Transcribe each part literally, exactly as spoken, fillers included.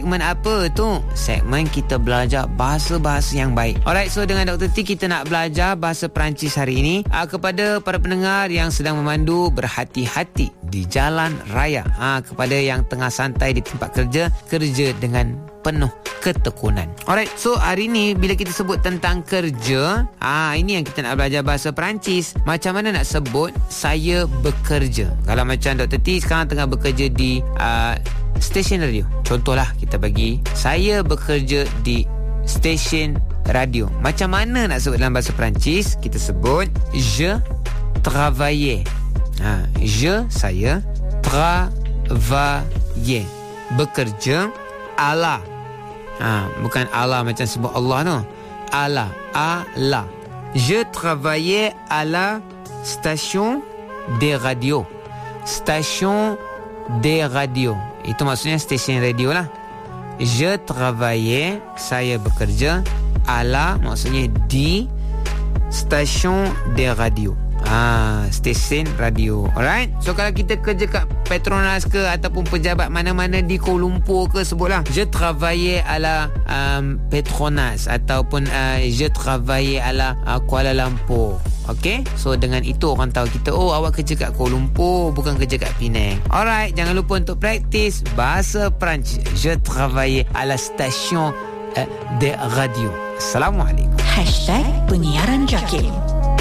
Segmen apa tu? Segmen kita belajar bahasa-bahasa yang baik. Alright, so dengan Doktor T kita nak belajar bahasa Perancis hari ini. Uh, kepada para pendengar yang sedang memandu, berhati-hati di jalan raya. Ha, kepada yang tengah santai di tempat kerja, kerja dengan penuh ketekunan. Alright, so hari ni bila kita sebut tentang kerja, ah ini yang kita nak belajar bahasa Perancis. Macam mana nak sebut saya bekerja? Kalau macam Doktor T sekarang tengah bekerja di uh, stesen radio. Contohlah kita bagi saya bekerja di stesen radio. Macam mana nak sebut dalam bahasa Perancis? Kita sebut je travaille. Ha, je saya travaille. Bekerja ala. Ha, bukan Allah macam sebut Allah tu. Ala, ala. Je travaillais à la station des radios. Station des radios. Itu maksudnya stesen radio lah. Je travaillais, saya bekerja, à la maksudnya di station des radios. Ah, stesen radio. Alright. So kalau kita kerja kat Petronas ke ataupun pejabat mana-mana di Kuala Lumpur ke, sebutlah je travaillais à la um, Petronas ataupun uh, je travaillais à la uh, Kuala Lumpur. Okay, so dengan itu orang tahu kita, oh awak kerja kat Kuala Lumpur, bukan kerja kat Penang. Alright, jangan lupa untuk praktis bahasa Perancis. Je travaillais à la station uh, des radios. Assalamualaikum. Hashtag Penyiaran Jakim.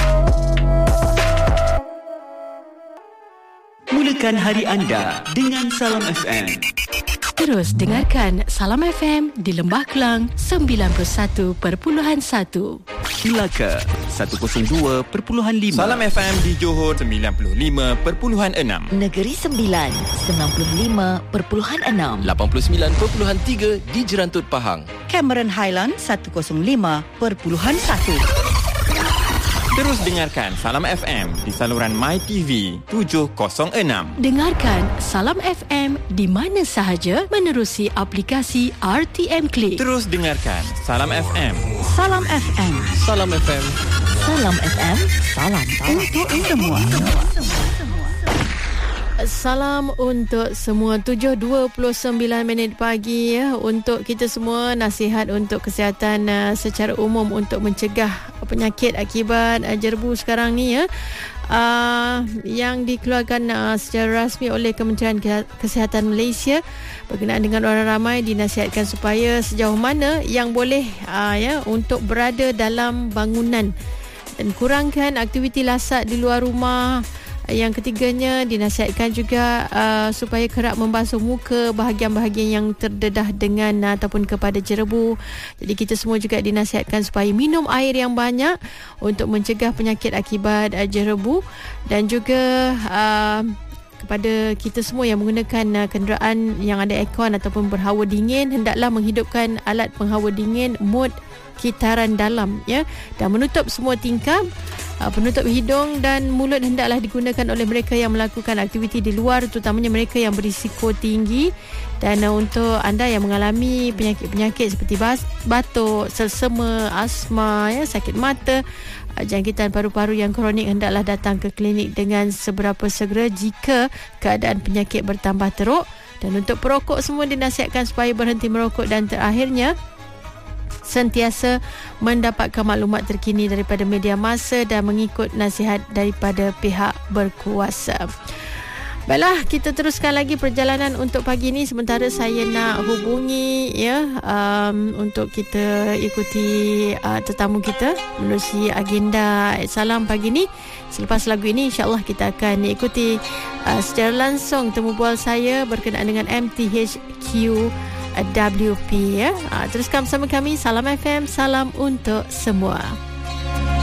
Mulakan hari anda dengan Salam F M. Terus dengarkan Salam F M di Lembah Kelang sembilan puluh satu perpuluhan satu. Melaka seratus dua perpuluhan lima. Salam F M di Johor sembilan puluh lima perpuluhan enam. Negeri Sembilan sembilan puluh lima perpuluhan enam. lapan puluh sembilan perpuluhan tiga di Jerantut Pahang. Cameron Highland seratus lima perpuluhan satu. Terus dengarkan Salam F M di saluran MyTV tujuh kosong enam. Dengarkan Salam F M di mana sahaja menerusi aplikasi R T M Click. Terus dengarkan Salam F M. Salam F M. Salam F M. Salam F M. Salam Untuk semua. Salam untuk semua. Tujuh dua puluh sembilan minit pagi ya. Untuk kita semua, nasihat untuk kesihatan uh, secara umum untuk mencegah penyakit akibat uh, jerbu sekarang ni ya. Uh, yang dikeluarkan uh, secara rasmi oleh Kementerian Kesihatan Malaysia berkenaan dengan orang ramai, dinasihatkan supaya sejauh mana yang boleh uh, ya untuk berada dalam bangunan dan kurangkan aktiviti lasak di luar rumah. Yang ketiganya, dinasihatkan juga uh, supaya kerap membasuh muka bahagian-bahagian yang terdedah dengan uh, ataupun kepada jerebu. Jadi kita semua juga dinasihatkan supaya minum air yang banyak untuk mencegah penyakit akibat uh, jerebu. Dan juga uh, kepada kita semua yang menggunakan uh, kenderaan yang ada aircon ataupun berhawa dingin, hendaklah menghidupkan alat penghawa dingin mod kitaran dalam ya, dan menutup semua tingkap. Uh, penutup hidung dan mulut hendaklah digunakan oleh mereka yang melakukan aktiviti di luar, terutamanya mereka yang berisiko tinggi. Dan uh, untuk anda yang mengalami penyakit-penyakit seperti bas, batuk, selsema, asma, ya, sakit mata, uh, jangkitan paru-paru yang kronik, hendaklah datang ke klinik dengan seberapa segera jika keadaan penyakit bertambah teruk. Dan untuk perokok semua dinasihatkan supaya berhenti merokok. Dan terakhirnya, sentiasa mendapatkan maklumat terkini daripada media massa dan mengikut nasihat daripada pihak berkuasa. Baiklah, kita teruskan lagi perjalanan untuk pagi ini. Sementara saya nak hubungi ya um, untuk kita ikuti uh, tetamu kita menerusi agenda Salam pagi ini. Selepas lagu ini, insya-Allah kita akan ikuti uh, secara langsung temu bual saya berkenaan dengan M T H Q W P ya. Ha, teruskan bersama kami Salam F M, salam untuk semua.